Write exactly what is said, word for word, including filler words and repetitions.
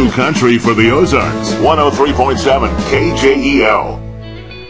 new country for the Ozarks. one oh three point seven K J E L.